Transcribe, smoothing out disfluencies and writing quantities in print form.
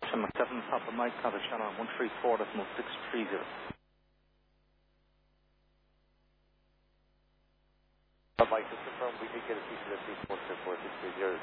Sean McDevitt, Papa Mike, contact channel 134.630. Mike, just confirm we did get a piece of the 34630.